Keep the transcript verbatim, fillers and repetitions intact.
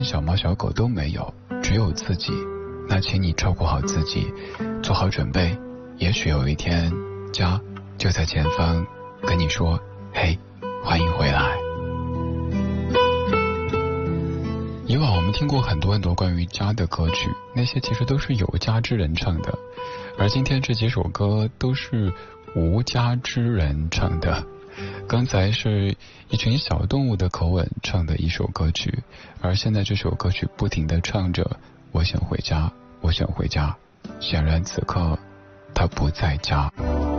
小猫小狗都没有，只有自己。那请你照顾好自己，做好准备，也许有一天家就在前方跟你说，嘿，欢迎回来。以往我们听过很多很多关于家的歌曲，那些其实都是有家之人唱的，而今天这几首歌都是无家之人唱的。刚才是一群小动物的口吻唱的一首歌曲，而现在这首歌曲不停地唱着我想回家，我想回家。显然此刻他不在家。